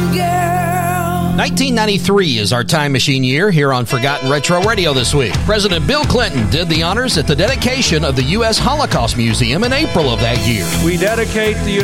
1993 is our time machine year here on Forgotten Retro Radio this week. President Bill Clinton did the honors at the dedication of the U.S. Holocaust Museum in April of that year. We dedicate the